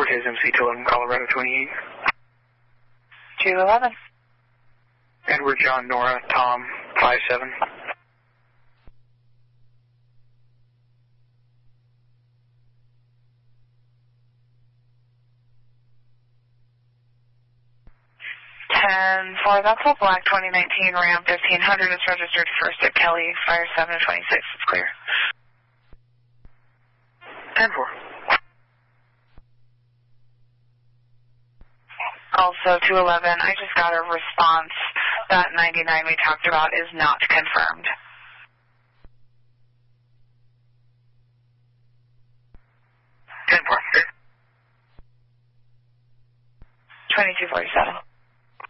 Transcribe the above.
Cortez MC-11, Colorado 28. 211. Edward John Nora, Tom 57. For that's a black 2019 Ram 1500 is registered first at Kelly, fire 726. It's clear. 10-4. Also 211, I just got a response that 99 we talked about is not confirmed. 10-4. 2247.